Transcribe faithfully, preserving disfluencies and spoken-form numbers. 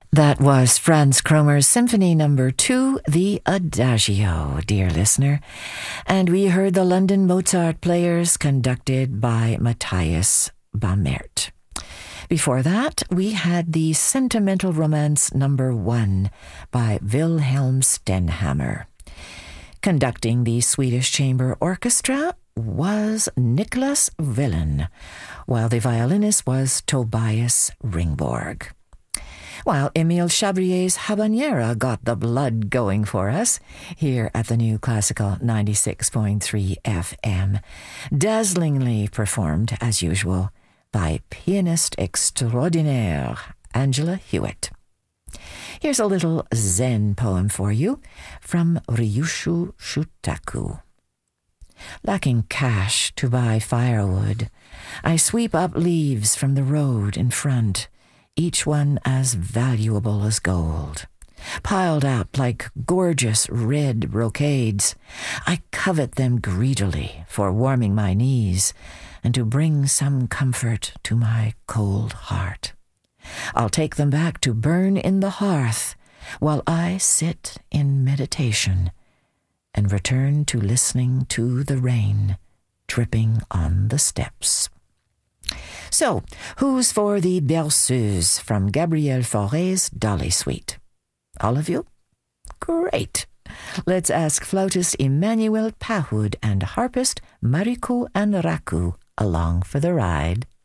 That was Franz Kromer's Symphony Number Two, the Adagio, dear listener. And we heard the London Mozart Players conducted by Matthias Bamert. Before that, we had the Sentimental Romance Number One by Wilhelm Stenhammar. Conducting the Swedish Chamber Orchestra was Niklas Willen, while the violinist was Tobias Ringborg. While Emile Chabrier's Habanera got the blood going for us here at the New Classical ninety-six point three F M, dazzlingly performed, as usual, by pianist extraordinaire Angela Hewitt. Here's a little Zen poem for you from Ryushu Shutaku. Lacking cash to buy firewood, I sweep up leaves from the road in front, each one as valuable as gold. Piled up like gorgeous red brocades, I covet them greedily for warming my knees and to bring some comfort to my cold heart. I'll take them back to burn in the hearth while I sit in meditation and return to listening to the rain dripping on the steps. So, who's for the Berceuse from Gabriel Fauré's Dolly Suite? All of you? Great. Let's ask flautist Emmanuel Pahud and harpist Mariko Anraku along for the ride.